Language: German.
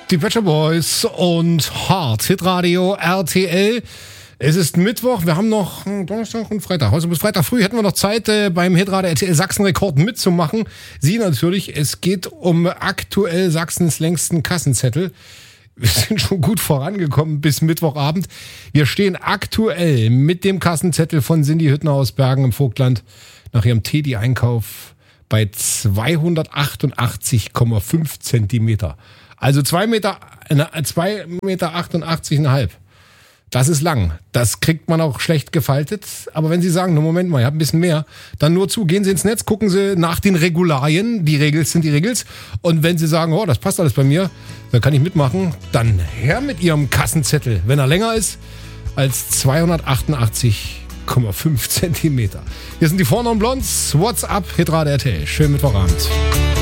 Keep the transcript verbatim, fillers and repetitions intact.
Die Pet Shop Boys und Hard Hitradio R T L. Es ist Mittwoch, wir haben noch Donnerstag und Freitag. Heute bis Freitag früh hätten wir noch Zeit, äh, beim Hitradio R T L Sachsen-Rekord mitzumachen. Sie natürlich, es geht um aktuell Sachsens längsten Kassenzettel. Wir sind schon gut vorangekommen bis Mittwochabend. Wir stehen aktuell mit dem Kassenzettel von Cindy Hüttner aus Bergen im Vogtland nach ihrem Teddy-Einkauf bei zweihundertachtundachtzig Komma fünf Zentimeter. Also zwei Meter, zwei Meter achtundachtzig Komma fünf. Das ist lang. Das kriegt man auch schlecht gefaltet. Aber wenn Sie sagen, no, Moment mal, ihr habt ein bisschen mehr, dann nur zu. Gehen Sie ins Netz, gucken Sie nach den Regularien. Die Regels sind die Regels. Und wenn Sie sagen, oh, das passt alles bei mir, dann kann ich mitmachen, dann her mit Ihrem Kassenzettel, wenn er länger ist als zweihundertachtundachtzig Komma fünf Zentimeter. Hier sind die Vornamen Blondes. What's up, Hitradio R T L. Schönen Mittwochabend.